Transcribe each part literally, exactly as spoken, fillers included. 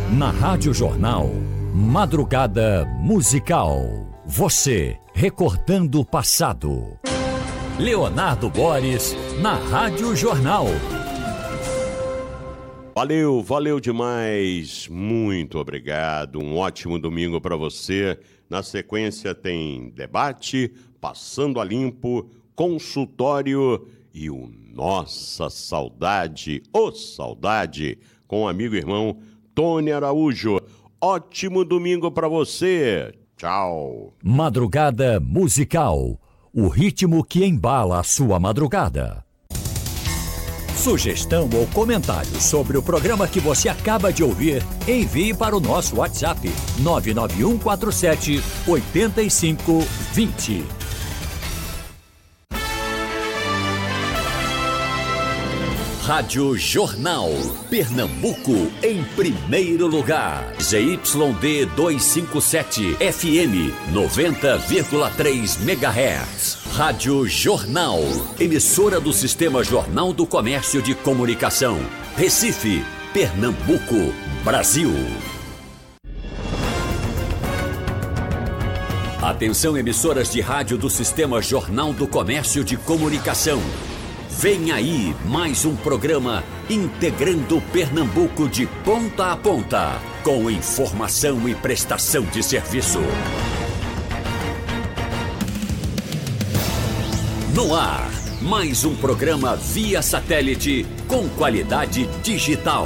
Na Rádio Jornal, Madrugada Musical. Você, recordando o passado. Leonardo Boris, na Rádio Jornal. Valeu, valeu demais. Muito obrigado. Um ótimo domingo para você. Na sequência tem debate, Passando a Limpo, consultório e o Nossa Saudade, ô Saudade, com o amigo e irmão Tony Araújo. Ótimo domingo para você. Tchau. Madrugada Musical. O ritmo que embala a sua madrugada. Sugestão ou comentário sobre o programa que você acaba de ouvir, envie para o nosso WhatsApp nove nove um quatro sete oito cinco dois zero. Rádio Jornal, Pernambuco em primeiro lugar. Z Y D duzentos e cinquenta e sete, F M noventa vírgula três megahertz. Rádio Jornal, emissora do Sistema Jornal do Comércio de Comunicação. Recife, Pernambuco, Brasil. Atenção, emissoras de rádio do Sistema Jornal do Comércio de Comunicação. Vem aí mais um programa integrando Pernambuco de ponta a ponta, com informação e prestação de serviço. No ar, mais um programa via satélite com qualidade digital.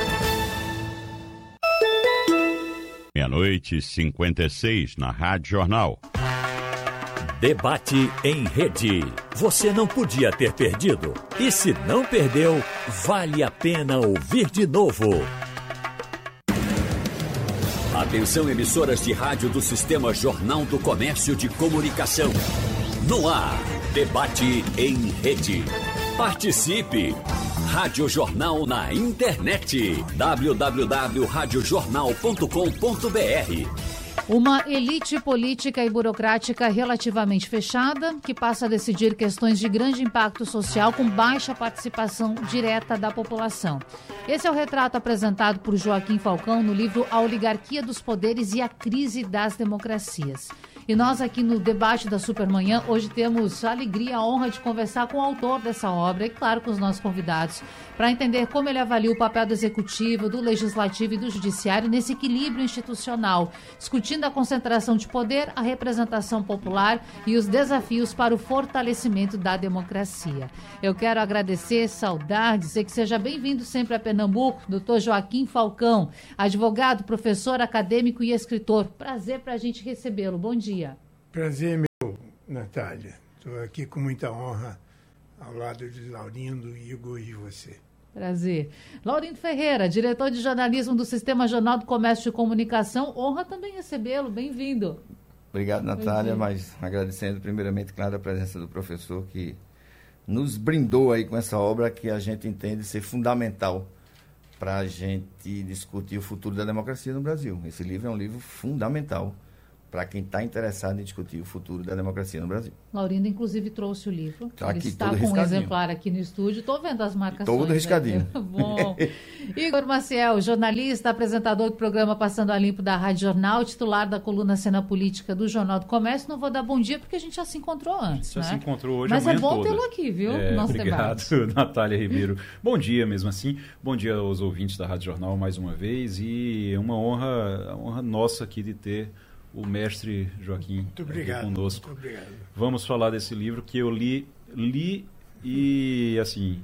Meia-noite e cinquenta e seis na Rádio Jornal. Debate em rede. Você não podia ter perdido. E se não perdeu, vale a pena ouvir de novo. Atenção, emissoras de rádio do Sistema Jornal do Comércio de Comunicação. No ar, debate em rede. Participe! Rádio Jornal na internet. w w w ponto rádio jornal ponto com ponto b r. Uma elite política e burocrática relativamente fechada, que passa a decidir questões de grande impacto social com baixa participação direta da população. Esse é o retrato apresentado por Joaquim Falcão no livro A Oligarquia dos Poderes e a Crise das Democracias. E nós aqui no debate da Supermanhã, hoje temos a alegria, a honra de conversar com o autor dessa obra e, claro, com os nossos convidados, para entender como ele avalia o papel do Executivo, do Legislativo e do Judiciário nesse equilíbrio institucional, discutindo a concentração de poder, a representação popular e os desafios para o fortalecimento da democracia. Eu quero agradecer, saudar, dizer que seja bem-vindo sempre a Pernambuco, doutor Joaquim Falcão, advogado, professor, acadêmico e escritor. Prazer para a gente recebê-lo. Bom dia. Prazer meu, Natália. Estou aqui com muita honra ao lado de Laurindo, Igor e você. Prazer. Laurindo Ferreira, diretor de jornalismo do Sistema Jornal do Comércio de Comunicação. Honra também recebê-lo. Bem-vindo. Obrigado, Natália, mas agradecendo primeiramente, claro, a presença do professor que nos brindou aí com essa obra que a gente entende ser fundamental para a gente discutir o futuro da democracia no Brasil. Esse livro é um livro fundamental para quem está interessado em discutir o futuro da democracia no Brasil. Laurindo, inclusive, trouxe o livro. Tá aqui, ele está todo com um riscadinho. Exemplar aqui no estúdio. Estou vendo as marcações. Todo riscadinho. Né? Bom. Igor Maciel, jornalista, apresentador do programa Passando a Limpo da Rádio Jornal, titular da coluna Cena Política do Jornal do Comércio. Não vou dar bom dia porque a gente já se encontrou antes. Já né? se encontrou hoje. Mas a é manhã bom toda. tê-lo aqui, viu? É, Nosso obrigado, debate. Natália Ribeiro. Bom dia mesmo assim. Bom dia aos ouvintes da Rádio Jornal mais uma vez. E é uma honra, honra nossa aqui de ter o mestre Joaquim Muito obrigado, aqui conosco. Muito obrigado. Vamos falar desse livro que eu li, li e, assim,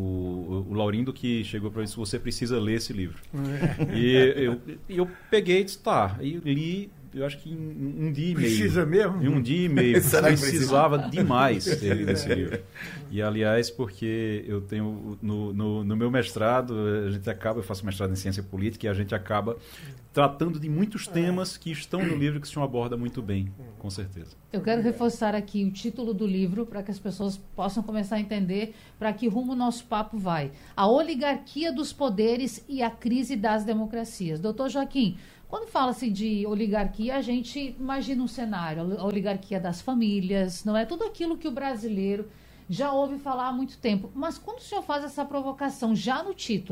o, o Laurindo que chegou para isso, você precisa ler esse livro. É. E eu, eu peguei e disse, tá, e li, eu acho que em um dia e meio. Precisa mesmo? Em um dia e meio. Será que Precisava demais ter lido esse livro. E, aliás, porque eu tenho, no, no, no meu mestrado, a gente acaba, eu faço mestrado em ciência política e a gente acaba tratando de muitos temas que estão no livro que o senhor aborda muito bem, com certeza. Eu quero reforçar aqui o título do livro para que as pessoas possam começar a entender para que rumo o nosso papo vai. A Oligarquia dos Poderes e a Crise das Democracias. Doutor Joaquim, quando fala-se de oligarquia, a gente imagina um cenário, a oligarquia das famílias, não é? Tudo aquilo que o brasileiro já ouve falar há muito tempo. Mas quando o senhor faz essa provocação, já no título,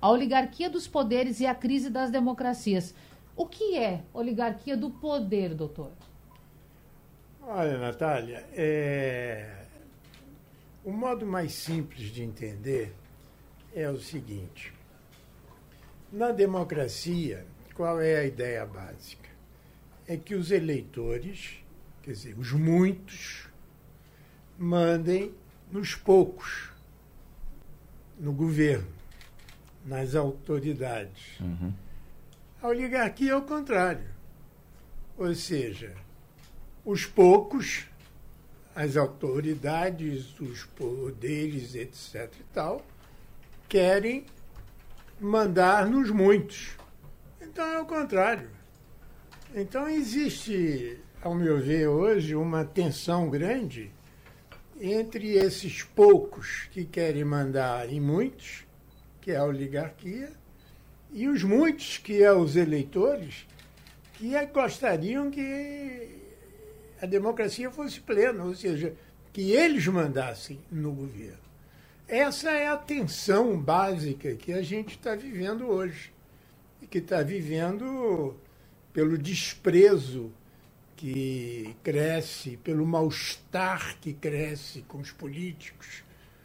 a oligarquia dos poderes e a crise das democracias. O que é oligarquia do poder, doutor? Olha, Natália, é... o modo mais simples de entender é o seguinte. Na democracia, qual é a ideia básica? É que os eleitores, quer dizer, os muitos, mandem nos poucos, no governo, nas autoridades. Uhum. A oligarquia é o contrário. Ou seja, os poucos, as autoridades, os poderes, etc e tal, querem mandar nos muitos. Então é o contrário. Então existe, ao meu ver, hoje uma tensão grande entre esses poucos que querem mandar em muitos, que é a oligarquia, e os muitos, que é os eleitores, que gostariam que a democracia fosse plena, ou seja, que eles mandassem no governo. Essa é a tensão básica que a gente está vivendo hoje, e que está vivendo pelo desprezo que cresce, pelo mal-estar que cresce com os políticos.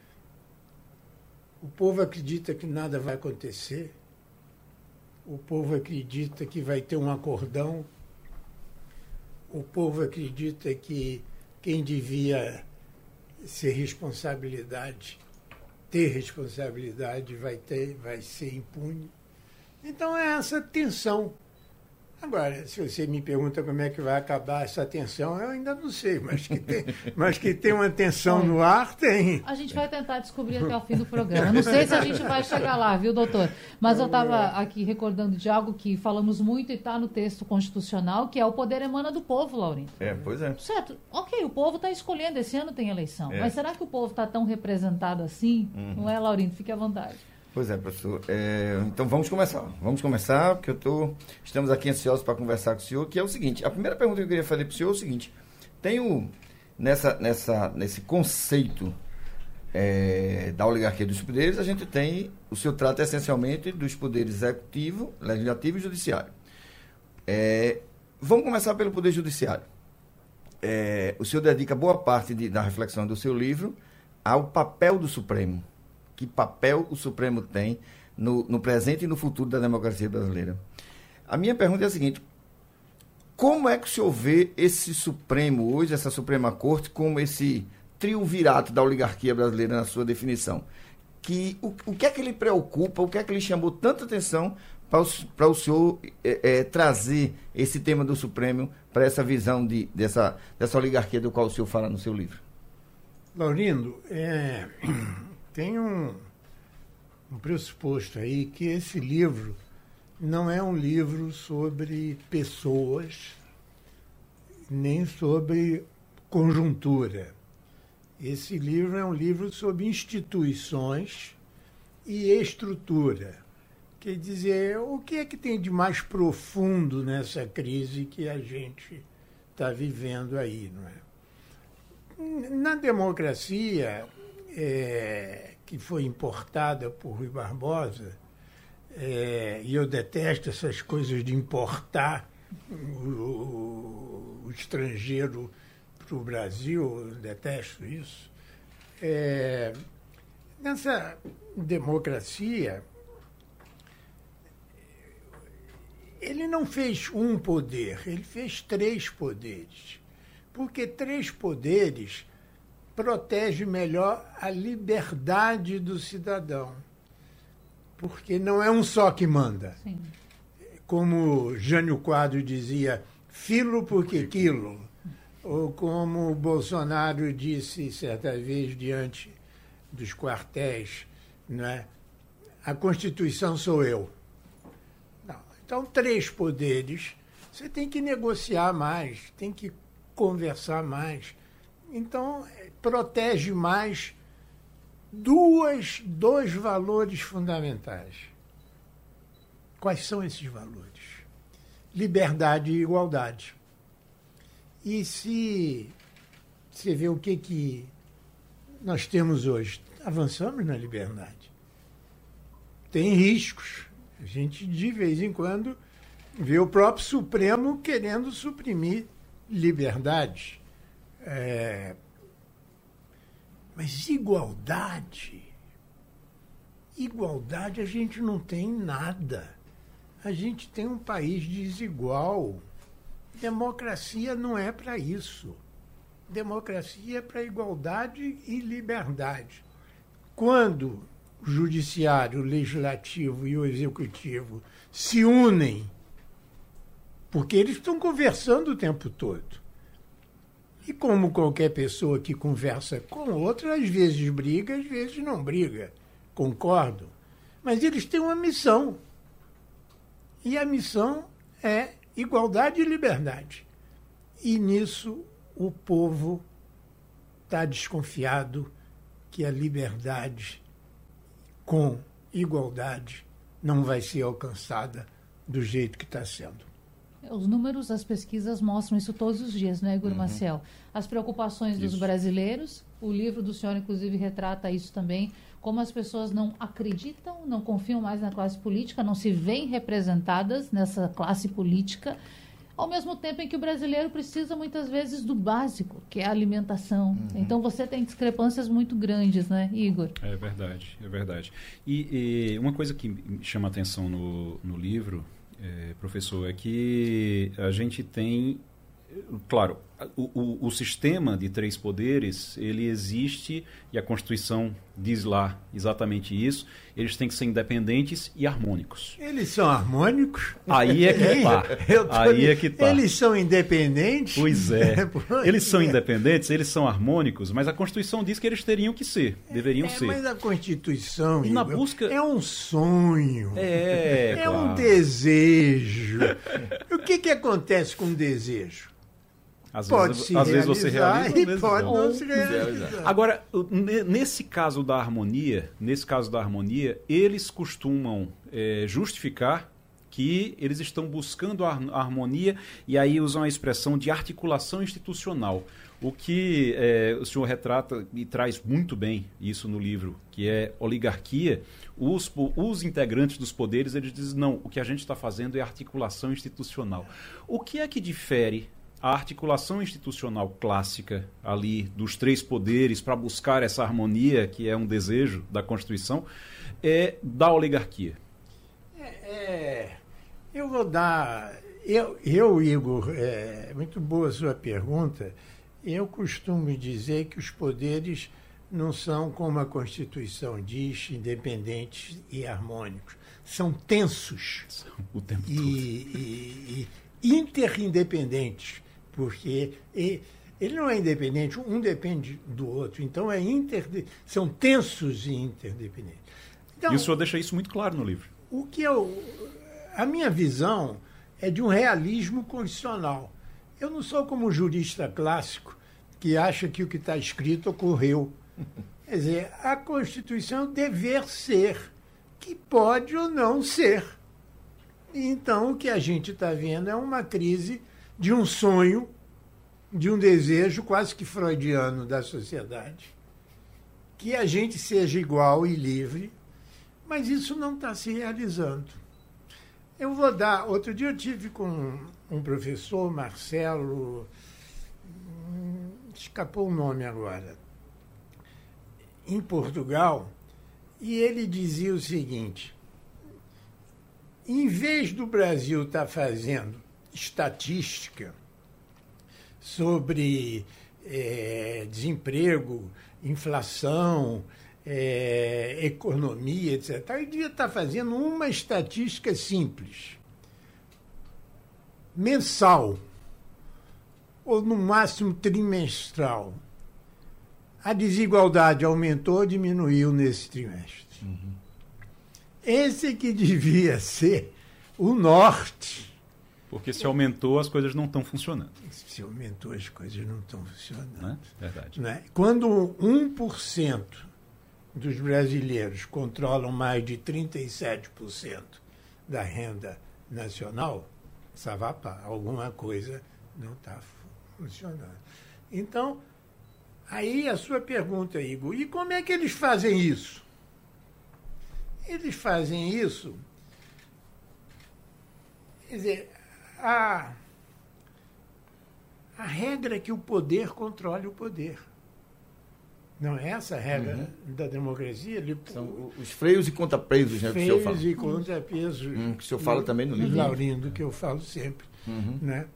O povo acredita que nada vai acontecer, o povo acredita que vai ter um acordão, o povo acredita que quem devia ser responsabilidade, ter responsabilidade, vai ter, vai ser impune. Então é essa tensão. Agora, se você me pergunta como é que vai acabar essa tensão, eu ainda não sei, mas que tem, mas que tem uma tensão no ar, tem. A gente vai tentar descobrir até o fim do programa. Não sei se a gente vai chegar lá, viu, doutor? Mas eu estava aqui recordando de algo que falamos muito e está no texto constitucional, que é o poder emana do povo, Laurindo. É, pois é. Certo. Ok, o povo está escolhendo, esse ano tem eleição. É. Mas será que o povo está tão representado assim? Uhum. Não é, Laurindo? Fique à vontade. Pois é, professor. É, então vamos começar. Vamos começar, porque eu tô, estamos aqui ansiosos para conversar com o senhor, que é o seguinte. A primeira pergunta que eu queria fazer para o senhor é o seguinte. Tem o, nessa, nessa, nesse conceito é, da oligarquia dos poderes, a gente tem, o senhor trata essencialmente dos poderes executivo, legislativo e judiciário. É, vamos começar pelo poder judiciário. É, o senhor dedica boa parte de, da reflexão do seu livro ao papel do Supremo. Que papel o Supremo tem no, no presente e no futuro da democracia brasileira. A minha pergunta é a seguinte: como é que o senhor vê esse Supremo hoje, essa Suprema Corte, como esse triunvirato da oligarquia brasileira na sua definição? Que, o, o que é que lhe preocupa, o que é que lhe chamou tanta atenção para o senhor é, é, trazer esse tema do Supremo para essa visão de, dessa, dessa oligarquia do qual o senhor fala no seu livro? Laurindo, é... tem um, um pressuposto aí que esse livro não é um livro sobre pessoas, nem sobre conjuntura. Esse livro é um livro sobre instituições e estrutura. Quer dizer, o que é que tem de mais profundo nessa crise que a gente está vivendo aí, não é? Na democracia... É, que foi importada por Rui Barbosa, é, e eu detesto essas coisas de importar o, o, o estrangeiro para o Brasil, eu detesto isso. É, nessa democracia, ele não fez um poder, ele fez três poderes, porque três poderes protege melhor a liberdade do cidadão. Porque não é um só que manda. Sim. Como Jânio Quadros dizia, filo porque quilo. Ou como Bolsonaro disse certa vez diante dos quartéis, né? A Constituição sou eu. Não. Então, três poderes, você tem que negociar mais, tem que conversar mais. Então, protege mais duas, dois valores fundamentais. Quais são esses valores? Liberdade e igualdade. E se você vê o que, que nós temos hoje, avançamos na liberdade. tem riscos. A gente, de vez em quando, vê o próprio Supremo querendo suprimir liberdade. É... Mas igualdade... Igualdade a gente não tem nada. A gente tem um país desigual. Democracia não é para isso. Democracia é para igualdade e liberdade. Quando o judiciário, o legislativo e o executivo se unem, porque eles estão conversando o tempo todo. E como qualquer pessoa que conversa com outra, às vezes briga, às vezes não briga. Concordo. Mas eles têm uma missão. E a missão é igualdade e liberdade. E nisso o povo está desconfiado que a liberdade com igualdade não vai ser alcançada do jeito que está sendo. Os números das pesquisas mostram isso todos os dias, né, Igor uhum. Maciel? As preocupações isso. dos brasileiros, o livro do senhor, inclusive, retrata isso também, como as pessoas não acreditam, não confiam mais na classe política, não se veem representadas nessa classe política, ao mesmo tempo em que o brasileiro precisa, muitas vezes, do básico, que é a alimentação. Uhum. Então, você tem discrepâncias muito grandes, né, Igor? É verdade, é verdade. E, e uma coisa que chama a atenção no, no livro, é, professor, é que a gente tem... Claro, o, o, o sistema de três poderes, ele existe e a Constituição diz lá exatamente isso. Eles têm que ser independentes e harmônicos. Eles são harmônicos? Aí é que tá. Aí é que tá. Eles são independentes? Pois é. Eles são independentes, eles são harmônicos, mas a Constituição diz que eles teriam que ser, deveriam é, ser. Mas a Constituição, e na busca... é um sonho. É, É claro. um desejo. O que, que acontece com o desejo? Às pode vezes, se às vezes você realiza, e às vezes pode não. não se realizar. Agora, nesse caso da harmonia, nesse caso da harmonia, eles costumam é, justificar que eles estão buscando a harmonia e aí usam a expressão de articulação institucional. O que é, o senhor retrata e traz muito bem isso no livro, que é oligarquia. Os, os integrantes dos poderes, eles dizem, não, o que a gente está fazendo é articulação institucional. O que é que difere a articulação institucional clássica ali dos três poderes para buscar essa harmonia, que é um desejo da Constituição, é da oligarquia? É, é, eu vou dar... Eu, eu Igor, é muito boa a sua pergunta. Eu costumo dizer que os poderes não são, como a Constituição diz, independentes e harmônicos. São tensos. O tempo e, todo. E, e interindependentes. Porque ele não é independente, um depende do outro. Então, é inter, são tensos e interdependentes. Então, e o senhor deixa isso muito claro no livro. O que eu, a minha visão é de um realismo constitucional. Eu não sou como um jurista clássico que acha que o que está escrito ocorreu. Quer dizer, a Constituição é um dever ser, que pode ou não ser. Então, o que a gente está vendo é uma crise de um sonho, de um desejo quase que freudiano da sociedade, que a gente seja igual e livre, mas isso não está se realizando. Eu vou dar... Outro dia eu tive com um professor, Marcelo, escapou o nome agora, em Portugal, e ele dizia o seguinte: em vez do Brasil estar fazendo estatística sobre é, desemprego, inflação, é, economia, etcétera, ele devia estar fazendo uma estatística simples, mensal, ou no máximo trimestral. A desigualdade aumentou ou diminuiu nesse trimestre. Uhum. Esse que devia ser o norte. Porque se aumentou, as coisas não estão funcionando. Se aumentou, as coisas não estão funcionando. Não é? Verdade. Não é? Quando um por cento dos brasileiros controlam mais de trinta e sete por cento da renda nacional, savapá, alguma coisa não está funcionando. Então, aí a sua pergunta, Igor, e como é que eles fazem isso? eles fazem isso. Quer dizer, a, a regra é que o poder controle o poder. Não é essa a regra uhum. da democracia? Ele, São os freios e contrapesos, né, que o senhor fala. Freios e contrapesos. Hum, que o senhor fala também no livro. Laurindo, que eu falo sempre. Uhum. Né?